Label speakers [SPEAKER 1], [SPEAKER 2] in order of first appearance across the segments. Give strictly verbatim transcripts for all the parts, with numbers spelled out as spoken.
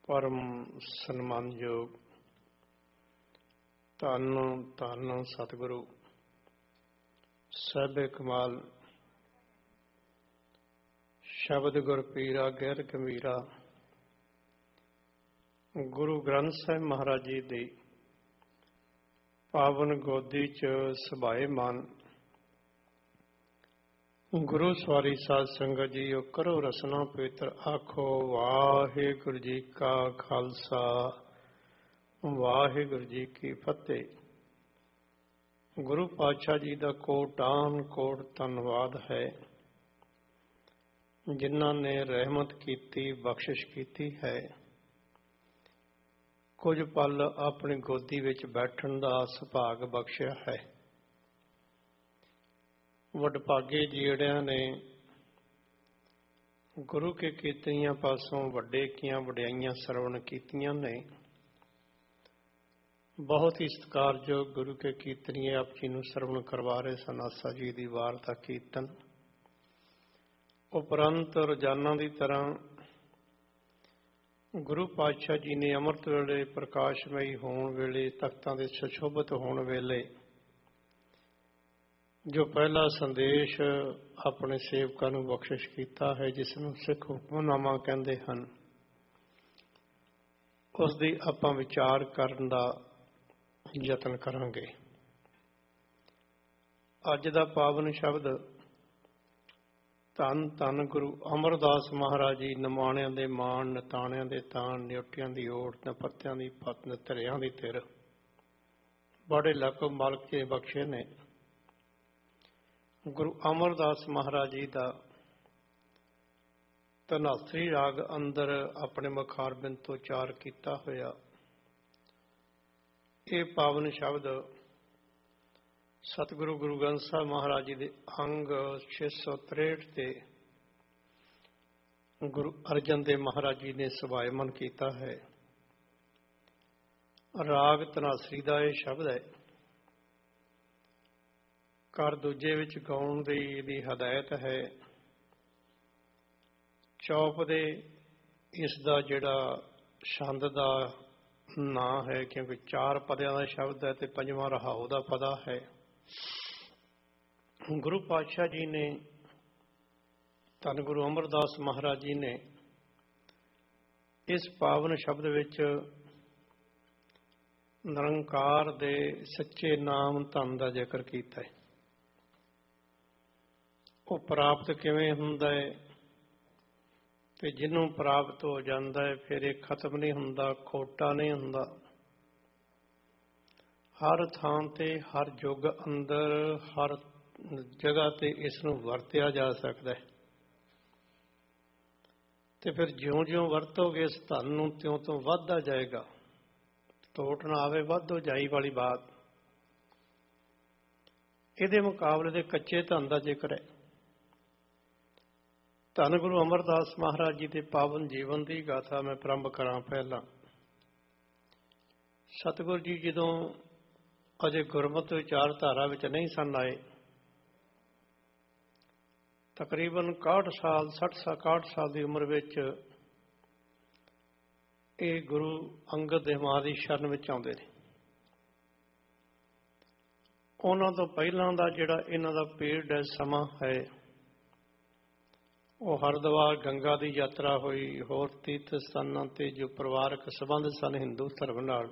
[SPEAKER 1] परम सन्मानयोग धन धन सतगुरु साहिब कमाल शब्द गुर पीरा गैर गंभीरा गुरु ग्रंथ साहिब महाराज जी दी पावन गोदी च सभाए मान गुरु सवारी साध संगत जी करो रसना पवित्र आखो वाहिगुरु जी का खालसा वाहिगुरु जी की फतेह। गुरु पातशाह जी का कोटान कोट धन्यवाद है जिन्हों ने रहमत की बख्शिश की है। कुछ पल अपनी गोदी विच बैठण दा सुभाग बख्शिया है। वडभागे जीड़िया ने गुरु के कीतियां पासों वड्डे कियां वड्याइयां सरवण कीतियां ने। बहुत ही सत्कारयोग गुरु के कीर्तनीय आप जी नूं सरवण करवा रहे सन। आसा जी की वारता कीर्तन उपरंत रोजाना की तरह गुरु पातशाह जी ने अमृत वेले प्रकाशमयी होने वेले तख्तां दे सुशोभित होने वेले जो पहला संदेश अपने सेवकों को बख्शिश किया है जिसनों सिख हुक्मनामा कहते हैं उसकी आपां विचार करने का यतन करांगे। अज दा पावन शब्द धन धन गुरु अमरदास महाराज जी निमाणियां दे मान नताणियां दे तान न्योटियां दी ओट नपत्तियां दी पत धरियां दी तिर बड़े लक मालक के बख्शे ने। गुरु अमरदास महाराज जी का धनासरी राग अंदर अपने मुखारबिंद तो उचार किया होया ये पावन शब्द सतगुरु गुरु ग्रंथ साहिब महाराज जी के अंग छे सौ त्रेहठ से गुरु अर्जन देव महाराज जी ने सवायमन किया है। राग धनासरी का यह शब्द है। कर दूजे विच गाउण दी हदायत है। चौप दे इसका जिहड़ा छंद का नां है क्योंकि चार पदियां का शब्द है तो पंजवां रहाओ का पदा है। गुरु पातशाह जी ने धन गुरु अमरदास महाराज जी ने इस पावन शब्द विच निरंकार दे सच्चे नाम धन का जिक्र किया है। वो प्राप्त किवें हुंदा है ते जिन्हों प्राप्त हो जाता है फिर ये खत्म नहीं हुंदा, खोटा नहीं हुंदा। हर थां ते हर युग अंदर हर जगह ते इसनूं वरत्या जा सकता है ते फिर ज्यों ज्यों वरतोगे इस धन नूं त्यों त्यों वधदा जाएगा। टोट ना आवे वाधो जाई वाली बात। इहदे मुकाबले दे कच्चे धन का जिक्र है। धन गुरु अमरदास महाराज जी के पावन जीवन की गाथा मैं प्रारंभ करा। पहला सतगुरु जी जदों अजे गुरमत विचारधारा विच नहीं सन आए तकरीबन इकाहठ साल सठ इकाहठ साल की उम्र विच ये गुरु अंगद देव महाराज की शरण विच आउंदे ने। उन्हां तों पहलां दा जिहड़ा इन्हां दा पीरियड है समा है वो हरिद्वार गंगा की यात्रा हुई। होर तीर्थ स्थानों ते जो परिवारक संबंध सन हिंदू धर्म नाल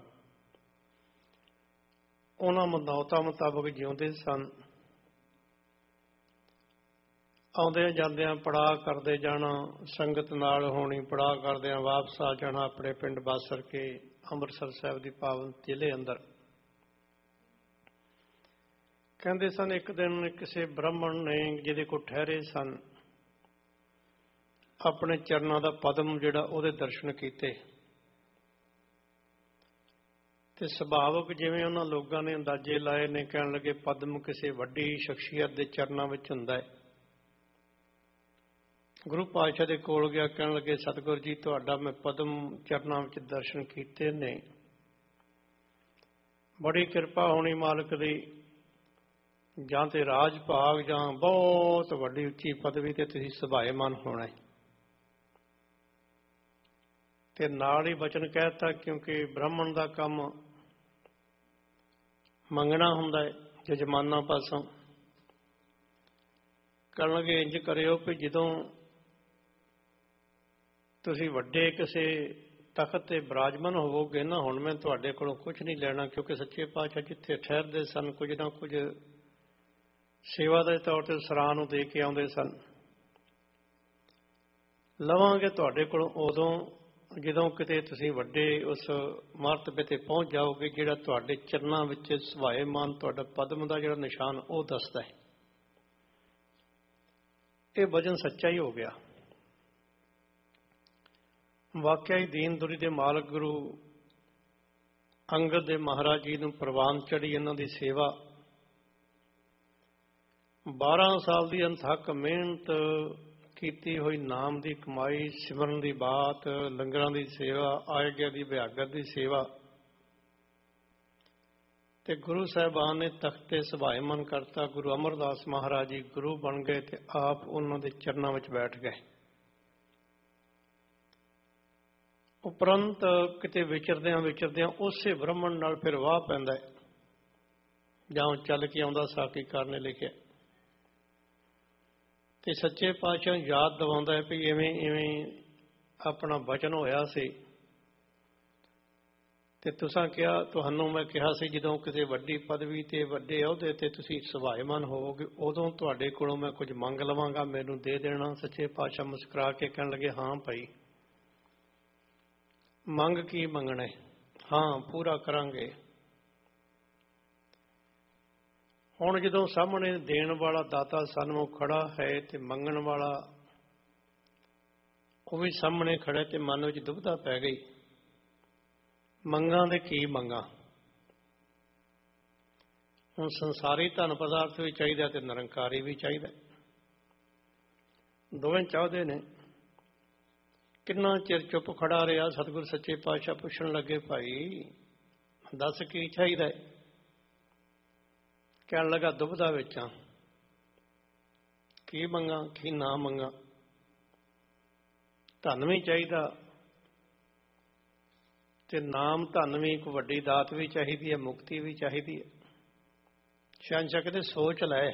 [SPEAKER 1] उन्हां मनौतां मुताबक जिउंदे सन। आउंदे जांदियां पड़ाव करते जाना, संगत नाल होनी, पड़ाव करदियां वापस आ जाना अपने पिंड बासर के अमृतसर साहिब की पावन जिले अंदर। कहते सन एक दिन किसी ब्राह्मण ने जिहदे कोल ठहरे सन अपने चरणों का पद्म जिहड़ा उहदे दर्शन किए ते सुभावक जिवें उन्हां लोकां ने अंदाजे लाए ने कहण लगे पद्म किसी वड्डी शख्सियत के चरणों में हुंदा है। गुरु पातशाह दे कोल गया कहण लगे सतगुरु जी तुहाडा मैं पद्म चरणों में दर्शन किए ने, बड़ी किरपा होनी मालक दी, जां ते राज भाग जां बहुत वड्डी उच्ची पदवी ते तुसीं सुभाएमान होना है। ਤੇ ਨਾਲ ਹੀ ਬਚਨ ਕਹਿ ਦਿੱਤਾ, ਕਿਉਂਕਿ ਬ੍ਰਾਹਮਣ ਦਾ ਕੰਮ ਮੰਗਣਾ ਹੁੰਦਾ ਹੈ ਜਜਮਾਨਾਂ ਪਾਸੋਂ। ਕਰਨ ਲੱਗੇ ਇੰਝ ਕਰਿਓ ਕਿ ਜਦੋਂ ਤੁਸੀਂ ਵੱਡੇ ਕਿਸੇ ਤਖਤ ਤੇ ਬਿਰਾਜਮਾਨ ਹੋਵੋਗੇ ਨਾ, ਹੁਣ ਮੈਂ ਤੁਹਾਡੇ ਕੋਲੋਂ ਕੁਝ ਨਹੀਂ ਲੈਣਾ, ਕਿਉਂਕਿ ਸੱਚੇ ਪਾਤਸ਼ਾਹ ਜਿੱਥੇ ਠਹਿਰਦੇ ਸਨ ਕੁਝ ਨਾ ਕੁਝ ਸੇਵਾ ਦੇ ਤੌਰ ਤੇ ਸਰਾਂ ਨੂੰ ਦੇ ਕੇ ਆਉਂਦੇ ਸਨ। ਲਵਾਂਗੇ ਤੁਹਾਡੇ ਕੋਲੋਂ ਉਦੋਂ ਜਦੋਂ ਕਿਤੇ ਤੁਸੀਂ ਵੱਡੇ ਉਸ ਮਰਤਬੇ ਤੇ ਪਹੁੰਚ ਜਾਓਗੇ ਜਿਹੜਾ ਤੁਹਾਡੇ ਚਰਨਾਂ ਵਿੱਚ ਸੁਭਾਏਮਾਨ ਤੁਹਾਡਾ ਪਦਮ ਦਾ ਜਿਹੜਾ ਨਿਸ਼ਾਨ ਉਹ ਦੱਸਦਾ ਹੈ। ਇਹ ਵਚਨ ਸੱਚਾ ਹੀ ਹੋ ਗਿਆ। ਵਾਕਿਆ ਹੀ ਦੀਨ ਦੁਰੀ ਦੇ ਮਾਲਕ ਗੁਰੂ ਅੰਗਦ ਦੇ ਮਹਾਰਾਜ ਜੀ ਨੂੰ ਪ੍ਰਵਾਨ ਚੜੀ ਇਹਨਾਂ ਦੀ ਸੇਵਾ। ਬਾਰਾਂ ਸਾਲ ਦੀ ਅਣਥੱਕ ਮਿਹਨਤ ਕੀਤੀ ਹੋਈ, ਨਾਮ ਦੀ ਕਮਾਈ, ਸਿਮਰਨ ਦੀ ਬਾਤ, ਲੰਗਰਾਂ ਦੀ ਸੇਵਾ, ਆਏ ਗਿਆ ਦੀ ਵਿਆਗਤ ਦੀ ਸੇਵਾ, ਤੇ ਗੁਰੂ ਸਾਹਿਬਾਨ ਨੇ ਤਖਤ ਤੇ ਸੁਭਾਏਮਾਨ ਕਰਤਾ। ਗੁਰੂ ਅਮਰਦਾਸ ਮਹਾਰਾਜ ਜੀ ਗੁਰੂ ਬਣ ਗਏ ਤੇ ਆਪ ਉਹਨਾਂ ਦੇ ਚਰਨਾਂ ਵਿੱਚ ਬੈਠ ਗਏ। ਉਪਰੰਤ ਕਿਤੇ ਵਿਚਰਦਿਆਂ ਵਿਚਰਦਿਆਂ ਉਸੇ ਬ੍ਰਾਹਮਣ ਨਾਲ ਫਿਰ ਵਾਹ ਪੈਂਦਾ ਹੈ, ਜਾਂ ਚੱਲ ਕੇ ਆਉਂਦਾ ਸਾਖੀਕਾਰ ਨੇ ਲਿਖਿਆ। ਤੇ ਸੱਚੇ ਪਾਤਸ਼ਾਹ ਯਾਦ ਦਿਵਾਉਂਦਾ ਹੈ ਵੀ ਇਵੇਂ ਇਵੇਂ ਆਪਣਾ ਬਚਨ ਹੋਇਆ ਸੀ, ਤੇ ਤੁਸਾਂ ਕਿਹਾ, ਤੁਹਾਨੂੰ ਮੈਂ ਕਿਹਾ ਸੀ ਜਦੋਂ ਕਿਸੇ ਵੱਡੀ ਪਦਵੀ ਤੇ ਵੱਡੇ ਅਹੁਦੇ ਤੇ ਤੁਸੀਂ ਸੁਭਾਏਮਾਨ ਹੋਵੋਗੇ ਉਦੋਂ ਤੁਹਾਡੇ ਕੋਲੋਂ ਮੈਂ ਕੁਝ ਮੰਗ ਲਵਾਂਗਾ, ਮੈਨੂੰ ਦੇ ਦੇਣਾ। ਸੱਚੇ ਪਾਤਸ਼ਾਹ ਮੁਸਕਰਾ ਕੇ ਕਹਿਣ ਲੱਗੇ, ਹਾਂ ਭਾਈ, ਮੰਗ ਕੀ ਮੰਗਣਾ? ਹਾਂ, ਪੂਰਾ ਕਰਾਂਗੇ। ਹੁਣ ਜਦੋਂ ਸਾਹਮਣੇ ਦੇਣ ਵਾਲਾ ਦਾਤਾ ਸਨਮੁਖ ਖੜਾ ਹੈ ਤੇ ਮੰਗਣ ਵਾਲਾ ਉਹ ਵੀ ਸਾਹਮਣੇ ਖੜਾ, ਤੇ ਮਨ ਵਿੱਚ ਦੁਬਿਧਾ ਪੈ ਗਈ, ਮੰਗਾਂ ਦੇ ਕੀ ਮੰਗਾਂ? ਹੁਣ ਸੰਸਾਰੀ ਧਨ ਪਦਾਰਥ ਵੀ ਚਾਹੀਦਾ ਤੇ ਨਿਰੰਕਾਰੀ ਵੀ ਚਾਹੀਦਾ, ਦੋਵੇਂ ਚਾਹੁੰਦੇ ਨੇ। ਕਿੰਨਾ ਚਿਰ ਚੁੱਪ ਖੜਾ ਰਿਹਾ। ਸਤਿਗੁਰ ਸੱਚੇ ਪਾਤਸ਼ਾਹ ਪੁੱਛਣ ਲੱਗੇ, ਭਾਈ ਦੱਸ ਕੀ ਚਾਹੀਦਾ ਹੈ? ਕਹਿਣ ਲੱਗਾ, ਦੁਬਿਧਾ ਵਿੱਚ ਆ, ਕੀ ਮੰਗਾਂ ਕੀ ਨਾ ਮੰਗਾਂ? ਧਨ ਵੀ ਚਾਹੀਦਾ ਤੇ ਨਾਮ ਧਨ ਵੀ, ਇੱਕ ਵੱਡੀ ਦਾਤ ਵੀ ਚਾਹੀਦੀ ਹੈ, ਮੁਕਤੀ ਵੀ ਚਾਹੀਦੀ ਹੈ। ਸ਼ਹਿਨਸ਼ਾਹ ਕਹਿੰਦੇ, ਸੋਚ ਲੈ,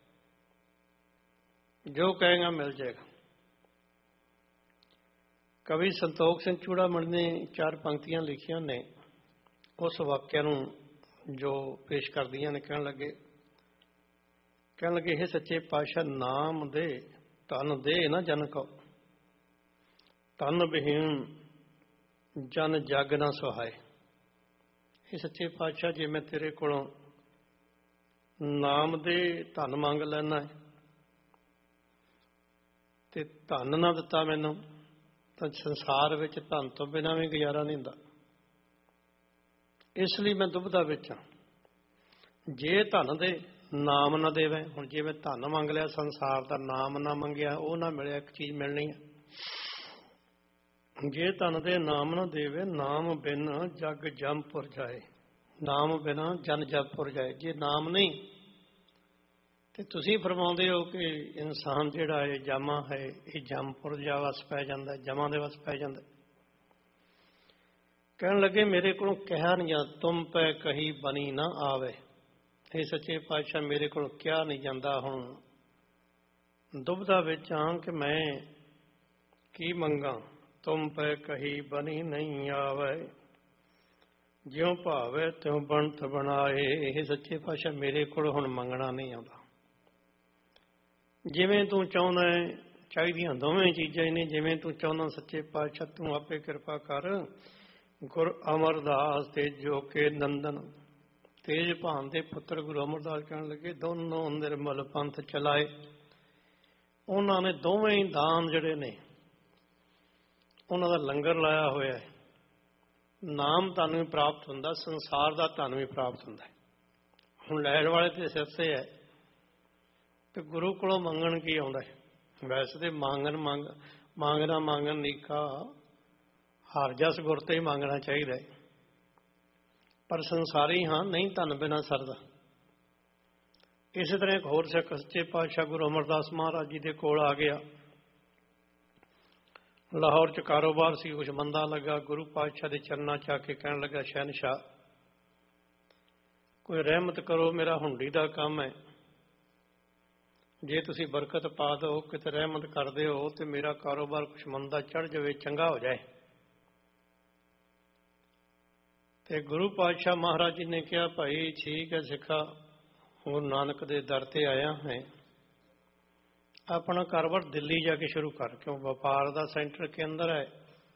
[SPEAKER 1] ਜੋ ਕਹੇਗਾ ਮਿਲ ਜਾਏਗਾ। ਕਵੀ ਸੰਤੋਖ ਸਿੰਘ ਚੂੜਾਮਣੀ ਨੇ ਚਾਰ ਪੰਕਤੀਆਂ ਲਿਖੀਆਂ ਨੇ, ਉਸ ਵਾਕਿਆ ਨੂੰ ਜੋ ਪੇਸ਼ ਕਰਦੀਆਂ ਨੇ। ਕਹਿਣ ਲੱਗੇ ਕਹਿਣ ਲੱਗੇ ਇਹ ਸੱਚੇ ਪਾਤਸ਼ਾਹ, ਨਾਮ ਦੇ ਧਨ ਦੇ ਨਾ ਜਨ ਕੋ, ਧਨ ਬਿਹੀਨ ਜਨ ਜਗ ਨਾ ਸੁਹਾਏ। ਇਹ ਸੱਚੇ ਪਾਤਸ਼ਾਹ, ਜੇ ਮੈਂ ਤੇਰੇ ਕੋਲੋਂ ਨਾਮ ਦੇ ਧਨ ਮੰਗ ਲੈਣਾ ਤੇ ਧਨ ਨਾ ਦਿੱਤਾ ਮੈਨੂੰ, ਤਾਂ ਸੰਸਾਰ ਵਿੱਚ ਧਨ ਤੋਂ ਬਿਨਾਂ ਵੀ ਗੁਜ਼ਾਰਾ ਨਹੀਂ ਹੁੰਦਾ। ਇਸ ਲਈ ਮੈਂ ਦੁਬਿਧਾ ਵਿੱਚ ਹਾਂ। ਜੇ ਧਨ ਦੇ ਨਾਮ ਨਾ ਦੇਵੇ, ਹੁਣ ਜੇ ਮੈਂ ਧਨ ਮੰਗ ਲਿਆ ਸੰਸਾਰ ਦਾ, ਨਾਮ ਨਾ ਮੰਗਿਆ, ਉਹ ਨਾ ਮਿਲਿਆ, ਇੱਕ ਚੀਜ਼ ਮਿਲਣੀ ਹੈ। ਜੇ ਧਨ ਦੇ ਨਾਮ ਨਾ ਦੇਵੇ, ਨਾਮ ਬਿਨ ਜਗ ਜੰਮਪੁਰ ਜਾਏ, ਨਾਮ ਬਿਨਾਂ ਜਨ ਜਗਪੁਰ ਜਾਏ। ਜੇ ਨਾਮ ਨਹੀਂ ਤੇ ਤੁਸੀਂ ਫਰਮਾਉਂਦੇ ਹੋ ਕਿ ਇਨਸਾਨ ਜਿਹੜਾ ਹੈ ਜਾਮਾ ਹੈ, ਇਹ ਜੰਮਪੁਰ ਜਾ ਵਸ ਪੈ ਜਾਂਦਾ, ਜਮਾਂ ਦੇ ਵਸ ਪੈ ਜਾਂਦਾ। ਕਹਿਣ ਲੱਗੇ, ਮੇਰੇ ਕੋਲੋਂ ਕਿਹਾ ਨਹੀਂ ਜਾਂ ਤੁਮ ਪੈ ਕਹੀ ਬਣੀ ਨਾ ਆਵੇ। ਇਹ ਸੱਚੇ ਪਾਤਸ਼ਾਹ, ਮੇਰੇ ਕੋਲ ਕਿਹਾ ਨਹੀਂ ਜਾਂਦਾ। ਹੁਣ ਦੁਬਿਧਾ ਵਿੱਚ ਹਾਂ ਕਿ ਮੈਂ ਕੀ ਮੰਗਾਂ। ਤੁਮ ਪੈ ਕਹੀ ਬਣੀ ਨਹੀਂ ਆਵੇ, ਜਿਉਂ ਭਾਵੇ ਤਿਉਂ ਬਣਤ ਬਣਾਏ। ਇਹ ਸੱਚੇ ਪਾਤਸ਼ਾਹ, ਮੇਰੇ ਕੋਲ ਹੁਣ ਮੰਗਣਾ ਨਹੀਂ ਆਉਂਦਾ। ਜਿਵੇਂ ਤੂੰ ਚਾਹੁੰਦਾ ਚਾਹੀਦੀਆਂ ਦੋਵੇਂ ਚੀਜ਼ਾਂ ਹੀ ਨੇ। ਜਿਵੇਂ ਤੂੰ ਚਾਹੁੰਦਾ ਸੱਚੇ ਪਾਤਸ਼ਾਹ, ਤੂੰ ਆਪੇ ਕਿਰਪਾ ਕਰ। ਗੁਰ ਅਮਰਦਾਸ ਤੇ ਜੋ ਕੇ ਨੰਦਨ, ਤੇਜ ਭਾਨ ਦੇ ਪੁੱਤਰ ਗੁਰੂ ਅਮਰਦਾਸ ਕਹਿਣ ਲੱਗੇ, ਦੋਨੋਂ ਨਿਰਮਲ ਪੰਥ ਚਲਾਏ। ਉਹਨਾਂ ਨੇ ਦੋਵੇਂ ਹੀ ਦਾਨ ਜਿਹੜੇ ਨੇ, ਉਹਨਾਂ ਦਾ ਲੰਗਰ ਲਾਇਆ ਹੋਇਆ ਹੈ। ਨਾਮ ਧਨ ਵੀ ਪ੍ਰਾਪਤ ਹੁੰਦਾ, ਸੰਸਾਰ ਦਾ ਧਨ ਵੀ ਪ੍ਰਾਪਤ ਹੁੰਦਾ। ਹੁਣ ਲੈਣ ਵਾਲੇ ਤੇ ਸਿਰ ਤੇ ਹੈ, ਤੇ ਗੁਰੂ ਕੋਲੋਂ ਮੰਗਣ ਕੀ ਆਉਂਦਾ ਹੈ? ਵੈਸੇ ਤੇ ਮੰਗਣ ਮੰਗ ਮੰਗਣਾ ਮੰਗਣ ਨੀਕਾ, ਹਰ ਜਸ ਗੁਰ ਤੇ ਹੀ ਮੰਗਣਾ ਚਾਹੀਦਾ ਹੈ। ਪਰ ਸੰਸਾਰੀ ਹਾਂ, ਨਹੀਂ ਧਨ ਬਿਨਾਂ ਸਰਦਾ। ਇਸੇ ਤਰ੍ਹਾਂ ਇੱਕ ਹੋਰ ਸਿੱਖ ਸੱਚੇ ਪਾਤਸ਼ਾਹ ਗੁਰੂ ਅਮਰਦਾਸ ਮਹਾਰਾਜ ਜੀ ਦੇ ਕੋਲ ਆ ਗਿਆ। ਲਾਹੌਰ 'ਚ ਕਾਰੋਬਾਰ ਸੀ, ਕੁਛ ਮੰਦਾ ਲੱਗਾ। ਗੁਰੂ ਪਾਤਸ਼ਾਹ ਦੇ ਚਰਨਾਂ 'ਚ ਆ ਕੇ ਕਹਿਣ ਲੱਗਾ, ਸ਼ਹਿਨਸ਼ਾਹ ਕੋਈ ਰਹਿਮਤ ਕਰੋ, ਮੇਰਾ ਹੁੰਡੀ ਦਾ ਕੰਮ ਹੈ, ਜੇ ਤੁਸੀਂ ਬਰਕਤ ਪਾ ਦਿਓ, ਕਿਤੇ ਰਹਿਮਤ ਕਰਦੇ ਹੋ ਤੇ ਮੇਰਾ ਕਾਰੋਬਾਰ ਕੁਛ ਮੰਦਾ ਚੜ ਜਾਵੇ, ਚੰਗਾ ਹੋ ਜਾਏ। ਤੇ ਗੁਰੂ ਪਾਤਸ਼ਾਹ ਮਹਾਰਾਜ ਜੀ ਨੇ ਕਿਹਾ, ਭਾਈ ਠੀਕ ਹੈ ਸਿੱਖਾ, ਗੁਰੂ ਨਾਨਕ ਦੇ ਦਰ ਤੇ ਆਇਆ ਹੈ, ਆਪਣਾ ਕਾਰੋਬਾਰ ਦਿੱਲੀ ਜਾ ਕੇ ਸ਼ੁਰੂ ਕਰ, ਕਿਉਂ ਵਪਾਰ ਦਾ ਸੈਂਟਰ ਕੇਂਦਰ ਹੈ।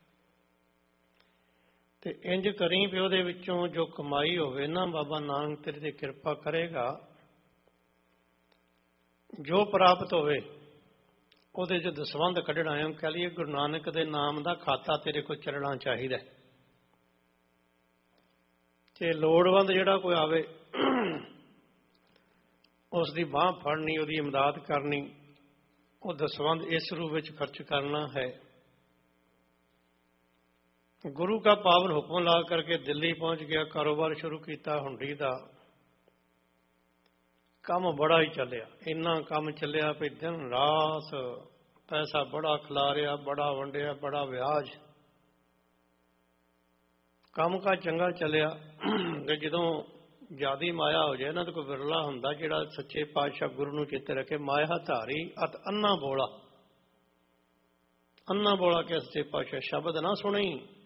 [SPEAKER 1] ਤੇ ਇੰਜ ਕਰੀ ਵੀ ਉਹਦੇ ਵਿੱਚੋਂ ਜੋ ਕਮਾਈ ਹੋਵੇ ਨਾ, ਬਾਬਾ ਨਾਨਕ ਤੇਰੇ ਤੇ ਕਿਰਪਾ ਕਰੇਗਾ, ਜੋ ਪ੍ਰਾਪਤ ਹੋਵੇ ਉਹਦੇ 'ਚ ਦਸਵੰਧ ਕੱਢਣਾ ਹੈ। ਕਹਿ ਲਈਏ ਗੁਰੂ ਨਾਨਕ ਦੇ ਨਾਮ ਦਾ ਖਾਤਾ ਤੇਰੇ ਕੋਲ ਚੱਲਣਾ ਚਾਹੀਦਾ। ਤੇ ਲੋੜਵੰਦ ਜਿਹੜਾ ਕੋਈ ਆਵੇ ਉਸ ਦੀ ਬਾਂਹ ਫੜਨੀ, ਉਹਦੀ ਇਮਦਾਦ ਕਰਨੀ, ਉਹ ਦਸਵੰਧ ਇਸ ਰੂਪ ਵਿੱਚ ਖਰਚ ਕਰਨਾ ਹੈ। ਗੁਰੂ का पावन हुक्म ला करके दिल्ली पहुंच गया, कारोबार शुरू किया हुंडी का। काम बड़ा ही चलिया, इन्ना काम चलिया भी दिन रात पैसा बड़ा खिलारिया, बड़ा वंडिया, बड़ा व्याज, काम का चंगा चलिया। जो ज्यादा माया हो जाए ना तो कोई विरला हुंदा जिहड़ा सच्चे पातशाह गुरु नूं चित्त रखे। माया धारी अत अन्ना बोला, अन्ना बोला के सच्चे पातशाह शब्द ना सुनी,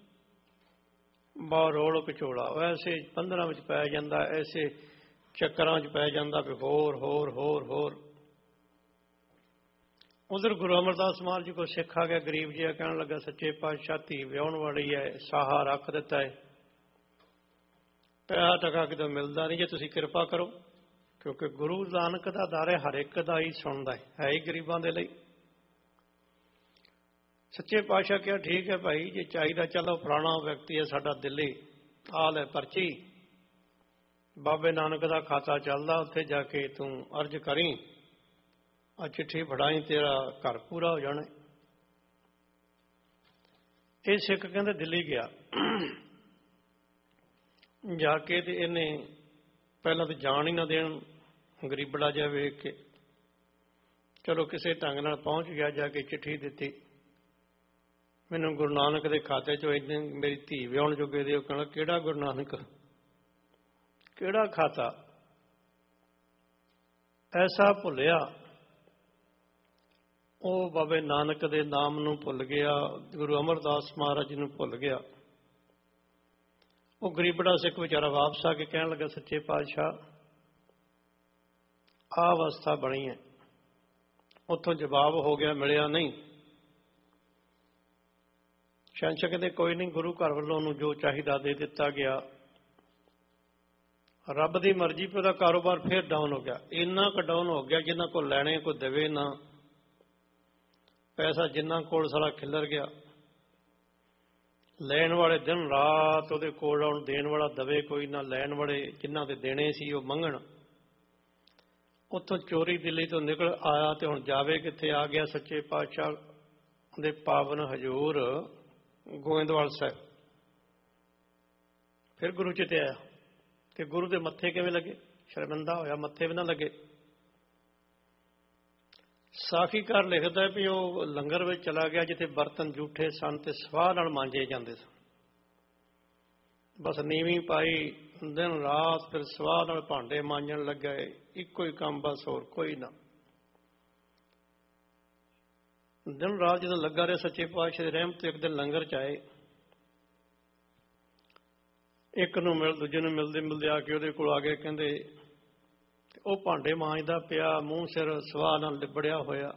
[SPEAKER 1] बहुत रोल कचोड़ा, ऐसे पंद्रह में पै जाता, ऐसे चक्कर च पै जाता भी होर होर होर होर। उधर गुरु अमरदास महाराज जी को सिख आ गया, गरीब जी कहने लगा, सच्चे पातशाह धी विआउण वाली है, साहा रख दिता है, पैसा टका कितों मिलता नहीं, जे तुसीं कृपा करो, क्योंकि गुरु नानक का दर है, हर एक का ही सुनता है, है ही गरीबों के लिए। सच्चे पातशाह क्या ठीक है भाई, जे चाहिए चलो फलाना व्यक्ति है साडा दिल्ली, आ ले पर्ची, बाबे नानक का खाता चलता, उत्थे जाके तू अर्ज करी, आ चिट्ठी फड़ाई, तेरा घर पूरा हो जाना। ये सिख कहते दिल्ली गया, जाके ते इन्हें पहला तो जान ही ना देन, गरीबड़ा जिहा वेख के, चलो किसी ढंग नाल पहुंच गया, जाके चिट्ठी दी, मैनू गुरु नानक के खाते चो इन्ने मेरी धी विआउण जोगे दिओ। कहना किहड़ा गुरु नानक, किहड़ा खाता, ऐसा भुलिया। वो बाबे नानक दे नाम नूं भुल गया, गुरु अमरदास महाराज जी नूं भुल गया। वो गरीबड़ा सिख बेचारा वापस आके कहने लगा, सच्चे पातशाह आ अवस्था बनी है। उत्थों जवाब हो गया, मिलिया नहीं। शहंशाह कहते कोई नहीं, गुरु घर वालों जो चाहिए दे दिता गया। रब की मर्जी पे कारोबार फिर डाउन हो गया, इन्ना क डाउन हो गया जिन्हों को लैने को देवे ना, पैसा जिन्ना कोल सारा खिलर गया। लैन वाले दिन रात वो कोल आउण, देण वाला दवे कोई ना, लैन वाले जिन्हों के देने सी वो मंगण। उत्थों चोरी दिल्ली तो निकल आया तो हुण जावे कित्थे, आ गया सच्चे पातशाह दे पावन हजूर गोविंदवाल साहब। फिर गुरु चित आया तो गुरु के मत्थे किवें लगे, शर्मिंदा होया, मत्थे भी ना लगे। साखीकार लिखता है भी वो लंगर में चला गया जिथे बर्तन जूठे सन ते स्वाह नाल मांजे जाते सन, बस नीवी पाई दिन रात, फिर स्वाह नाल भांडे मांजन लग गए, इको ही काम बस, होर कोई ना। दिन रात जो लगा रहे, सच्चे पातशाह की रहमत एक दिन लंगर च आए, एक नूं मिल दूजे नूं मिलदे मिलदे आके उहदे कोल आ गए। कहंदे वो भांडे मांजदा पिया, मूँह सिर स्वाह नाल लिबड़िया होया।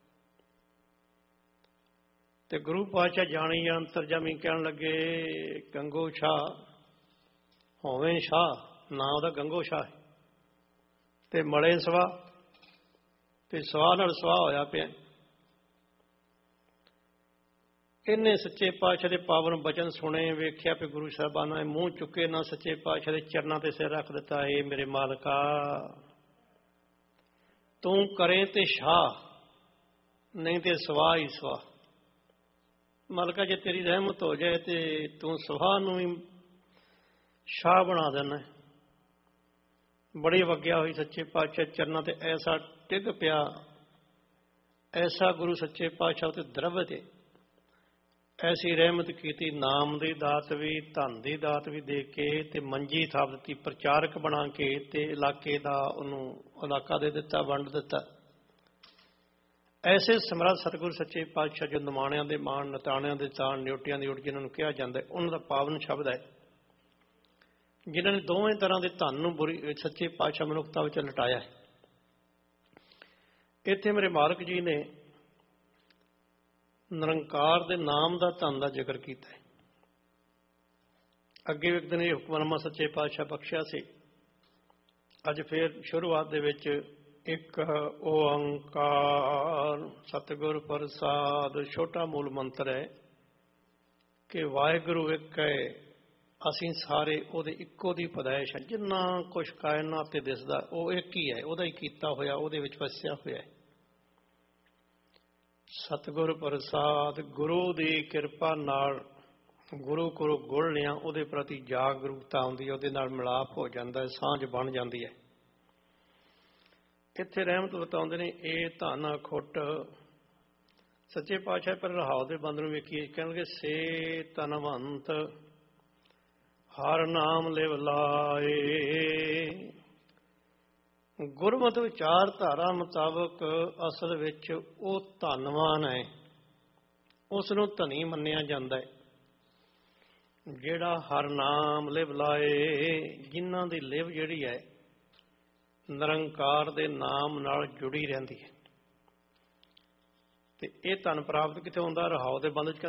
[SPEAKER 1] ते गुरु पातशाह जानी जान अंतरजामी कहण लगे, गंगो शाह होवें शाह, ना उहदा गंगो शाह है, ते मले स्वाह, ते स्वाह नाल स्वाह होया पिया। इन्हें सच्चे पातशाह के पावन बचन सुने, वेख्या भी गुरु साहबाना ने मूँह चुके ना, सच्चे पातशाह के चरणों ते सिर रख दिता, है मेरे मालका तू करें ते शाह, नहीं ते स्वाह ही स्वाह। मालका जे तेरी रहमत हो जाए तो तू स्वाह नूं ही शाह बना देना। बड़ी वग्या हुई सच्चे पातशाह चरणों ते ऐसा टिक पिया, ऐसा गुरु सच्चे पातशाह ते द्रव ते ਐਸੀ ਰਹਿਮਤ ਕੀਤੀ, ਨਾਮ ਦੀ ਦਾਤ ਵੀ, ਧਨ ਦੀ ਦਾਤ ਵੀ ਦੇ ਕੇ, ਤੇ ਮੰਜੀ ਥਾਪ ਦਿੱਤੀ, ਪ੍ਰਚਾਰਕ ਬਣਾ ਕੇ, ਤੇ ਇਲਾਕੇ ਦਾ ਉਹਨੂੰ ਇਲਾਕਾ ਦੇ ਦਿੱਤਾ, ਵੰਡ ਦਿੱਤਾ। ਐਸੇ ਸਮਰੱਥ ਸਤਿਗੁਰ ਸੱਚੇ ਪਾਤਸ਼ਾਹ ਜੋ ਨਿਮਾਣਿਆਂ ਦੇ ਮਾਣ, ਨਤਾਣਿਆਂ ਦੇ ਤਾਣ, ਨਿਉਟਿਆਂ ਦੀ ਉਟ ਜਿਹਨਾਂ ਨੂੰ ਕਿਹਾ ਜਾਂਦਾ, ਉਹਨਾਂ ਦਾ ਪਾਵਨ ਸ਼ਬਦ ਹੈ, ਜਿਨ੍ਹਾਂ ਨੇ ਦੋਵੇਂ ਤਰ੍ਹਾਂ ਦੇ ਧਨ ਨੂੰ ਬੁਰੀ ਸੱਚੇ ਪਾਤਸ਼ਾਹ ਮਨੁੱਖਤਾ ਵਿੱਚ ਲਟਾਇਆ ਹੈ। ਇੱਥੇ ਮੇਰੇ ਮਾਲਕ ਜੀ ਨੇ ਨਿਰੰਕਾਰ ਦੇ ਨਾਮ ਦਾ ਧਨ ਦਾ ਜ਼ਿਕਰ ਕੀਤਾ ਹੈ। ਅੱਗੇ ਇੱਕ ਦਿਨ ਇਹ ਹੁਕਮਨਾਮਾ ਸੱਚੇ ਪਾਤਸ਼ਾਹ ਬਖਸ਼ਿਆ ਸੀ। ਅੱਜ ਫਿਰ ਸ਼ੁਰੂਆਤ ਦੇ ਵਿੱਚ ਇੱਕ ਓੰਕਾਰ ਸਤਿਗੁਰ ਪ੍ਰਸਾਦ ਛੋਟਾ ਮੂਲ ਮੰਤਰ ਹੈ ਕਿ ਵਾਹਿਗੁਰੂ ਇੱਕ ਹੈ, ਅਸੀਂ ਸਾਰੇ ਉਹਦੇ ਇੱਕੋ ਦੀ ਪੈਦਾਇਸ਼ ਹੈ। ਜਿੰਨਾ ਕੁਛ ਕਾਇਨਾਤ ਤੇ ਦਿਸਦਾ ਉਹ ਇੱਕ ਹੀ ਹੈ, ਉਹਦਾ ਹੀ ਕੀਤਾ ਹੋਇਆ, ਉਹਦੇ ਵਿੱਚ ਵਸਿਆ ਹੋਇਆ ਹੈ। ਸਤਿਗੁਰ ਪ੍ਰਸਾਦ ਗੁਰੂ ਦੀ ਕਿਰਪਾ ਨਾਲ ਗੁਰੂ ਕੋਲੋਂ ਗੁਣ ਲਿਆ, ਉਹਦੇ ਪ੍ਰਤੀ ਜਾਗਰੂਕਤਾ ਆਉਂਦੀ ਹੈ, ਉਹਦੇ ਨਾਲ ਮਿਲਾਪ ਹੋ ਜਾਂਦਾ ਹੈ, ਸਾਂਝ ਬਣ ਜਾਂਦੀ ਹੈ। ਇੱਥੇ ਰਹਿਮਤ ਬਤਾਉਂਦੇ ਨੇ ਇਹ ਧਨ ਅਖੁੱਟ ਸੱਚੇ ਪਾਤਸ਼ਾਹ ਪਰ ਰਹਾਉ ਦੇ ਬੰਦ ਨੂੰ ਵੇਖੀਏ, ਕਹਿਣਗੇ ਸੇ ਧਨਵੰਤ ਹਰ ਨਾਮ ਲਿਵ ਲਾਏ। ਗੁਰਮਤਿ ਵਿਚਾਰਧਾਰਾ ਮੁਤਾਬਕ ਅਸਲ ਵਿੱਚ ਉਹ ਧਨਵਾਨ ਹੈ, ਉਸ ਨੂੰ ਧਨੀ ਮੰਨਿਆ ਜਾਂਦਾ ਹੈ ਜਿਹੜਾ ਹਰ ਨਾਮ ਲਿਵ ਲਾਏ, ਜਿਨ੍ਹਾਂ ਦੀ ਲਿਵ ਜਿਹੜੀ ਹੈ ਨਿਰੰਕਾਰ ਦੇ ਨਾਮ ਨਾਲ ਜੁੜੀ ਰਹਿੰਦੀ ਹੈ। ਤੇ ਇਹ ਧਨ ਪ੍ਰਾਪਤ ਕਿੱਥੇ ਹੁੰਦਾ? ਰਹਾਉ ਦੇ ਬੰਦ 'ਚ